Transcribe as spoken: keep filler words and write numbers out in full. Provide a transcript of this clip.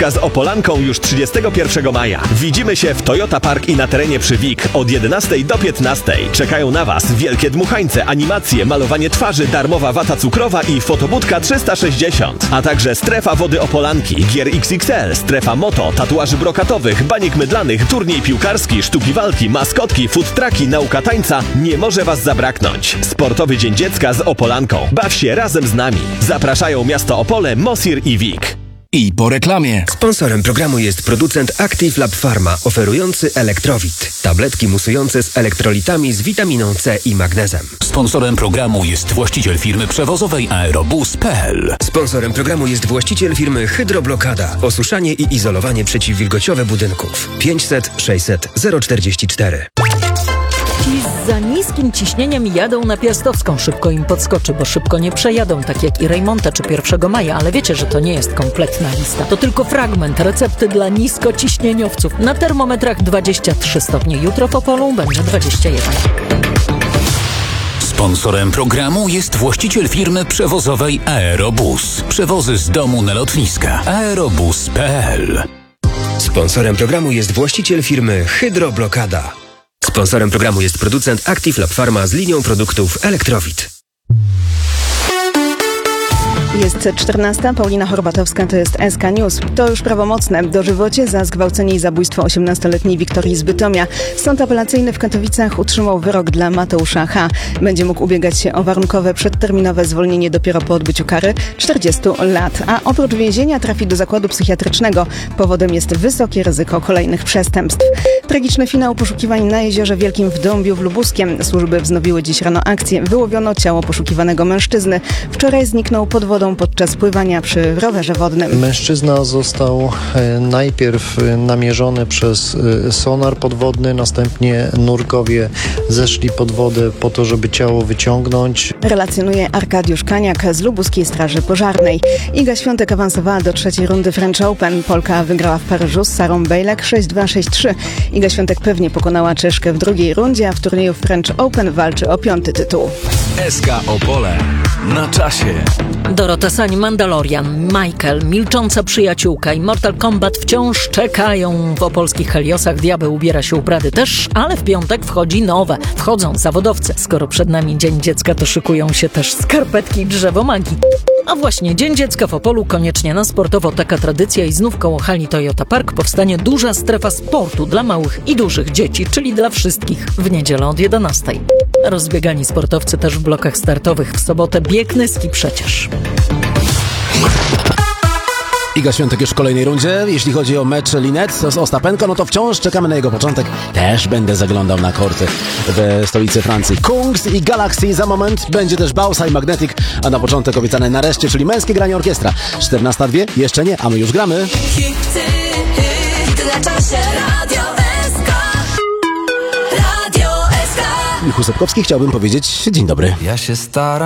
Dziędziecka z Opolanką już trzydziestego pierwszego maja. Widzimy się w Toyota Park i na terenie przy W I K od jedenastej do piętnastej. Czekają na Was wielkie dmuchańce, animacje, malowanie twarzy, darmowa wata cukrowa i fotobudka trzysta sześćdziesiąt. A także strefa wody Opolanki, gier X X L, strefa moto, tatuaży brokatowych, baniek mydlanych, turniej piłkarski, sztuki walki, maskotki, food trucki, nauka tańca. Nie może Was zabraknąć. Sportowy Dzień Dziecka z Opolanką. Baw się razem z nami. Zapraszają miasto Opole, Mosir i W I K. I po reklamie. Sponsorem programu jest producent Active Lab Pharma, oferujący Elektrowit. Tabletki musujące z elektrolitami z witaminą C i magnezem. Sponsorem programu jest właściciel firmy przewozowej Aerobus kropka p l. Sponsorem programu jest właściciel firmy Hydroblokada. Osuszanie i izolowanie przeciwwilgociowe budynków. pięćset sześćset zero czterdzieści cztery. Ci z za niskim ciśnieniem jadą na Piastowską. Szybko im podskoczy, bo szybko nie przejadą, tak jak i Rejmonta czy pierwszego maja, ale wiecie, że to nie jest kompletna lista. To tylko fragment recepty dla niskociśnieniowców. Na termometrach dwadzieścia trzy stopnie. Jutro po polu będzie dwadzieścia jeden. Sponsorem programu jest właściciel firmy przewozowej Aerobus. Przewozy z domu na lotniska. Aerobus kropka p l. Sponsorem programu jest właściciel firmy Hydroblokada. Sponsorem programu jest producent Active Lab Pharma z linią produktów Elektrowit. Jest czternasta, Paulina Horbatowska, to jest S K News. To już prawomocne. Dożywocie za zgwałcenie i zabójstwo osiemnastoletniej Wiktorii z Bytomia. Sąd apelacyjny w Katowicach utrzymał wyrok dla Mateusza H. Będzie mógł ubiegać się o warunkowe, przedterminowe zwolnienie dopiero po odbyciu kary czterdziestu lat. A oprócz więzienia trafi do zakładu psychiatrycznego. Powodem jest wysokie ryzyko kolejnych przestępstw. Tragiczny finał poszukiwań na Jeziorze Wielkim w Dąbiu w Lubuskiem. Służby wznowiły dziś rano akcję. Wyłowiono ciało poszukiwanego mężczyzny. Wczoraj zniknął pod wodą podczas pływania przy rowerze wodnym. Mężczyzna został najpierw namierzony przez sonar podwodny, następnie nurkowie zeszli pod wodę po to, żeby ciało wyciągnąć. Relacjonuje Arkadiusz Kaniak z Lubuskiej Straży Pożarnej. Iga Świątek awansowała do trzeciej rundy French Open. Polka wygrała w Paryżu z Sarą Bejlek sześć dwa sześć trzy. Iga Świątek pewnie pokonała Czeszkę w drugiej rundzie, a w turnieju French Open walczy o piąty tytuł. S K Opole. Na czasie. Dorota Sań, Mandalorian, Michael, Milcząca Przyjaciółka i Mortal Kombat wciąż czekają w opolskich Heliosach. Diabeł ubiera się u Prady też, ale w piątek wchodzi nowe. Wchodzą zawodowcy. Skoro przed nami Dzień Dziecka, to szykują się też skarpetki i drzewo magii. A właśnie Dzień Dziecka w Opolu koniecznie na sportowo. Taka tradycja i znów koło hali Toyota Park powstanie duża strefa sportu dla małych i dużych dzieci, czyli dla wszystkich w niedzielę od jedenastej. Rozbiegani sportowcy też w blokach startowych. W sobotę bieg nyski przecież. Iga Świątek już w kolejnej rundzie. Jeśli chodzi o mecz Linet z Ostapenko, no to wciąż czekamy na jego początek. Też będę zaglądał na korty w stolicy Francji. Kungs i Galaxy za moment. Będzie też Bausa i Magnetic, a na początek obiecane nareszcie, czyli męskie granie orkiestra. czternasta dwie? Jeszcze nie, a my już gramy. Michał Sepkowski, chciałbym powiedzieć dzień dobry. Ja się staram.